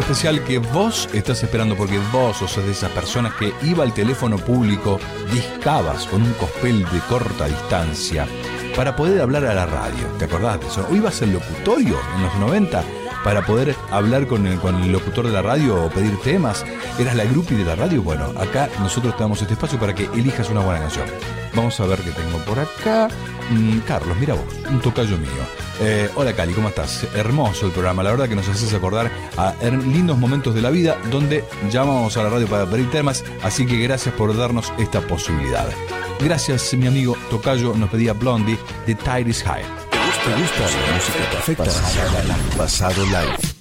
especial que vos estás esperando, porque vos sos de esas personas que iba al teléfono público, discabas con un cospel de corta distancia para poder hablar a la radio. ¿Te acordás de eso? ¿O ibas al locutorio en los 90 para poder hablar con el locutor de la radio o pedir temas? ¿Eras la groupie de la radio? Bueno, acá nosotros te damos este espacio para que elijas una buena canción. Vamos a ver qué tengo por acá. Carlos, mira vos, un tocayo mío. Hola Cali, ¿cómo estás? Hermoso el programa, la verdad que nos haces acordar a lindos momentos de la vida donde llamamos a la radio para pedir temas, así que gracias por darnos esta posibilidad. Gracias, mi amigo tocayo, nos pedía Blondie de Tide is High. ¿Te gusta la música perfecta? Pasado Live.